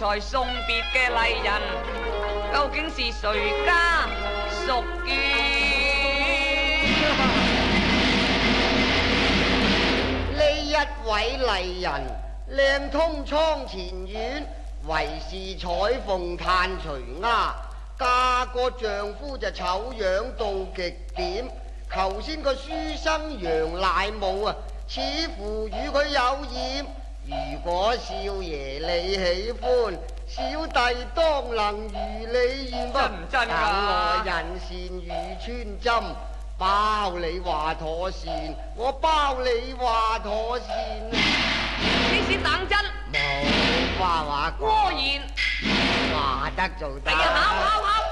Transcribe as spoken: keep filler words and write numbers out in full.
才送別嘅麗人，究竟是誰家屬於？ 呢一位麗人靚通蒼前院，為是彩鳳嘆隨丫，嫁個丈夫就醜樣到極點。頭先個書生楊乃武啊，似乎與佢有染。如果少爺你喜歡，小弟當能如你願。 真唔真㗎？ 等我人善如穿針，包你話妥善，我包你話妥善。 你是當真？ 冇花話講。 果然。 話得做得。 哎呀，好好好。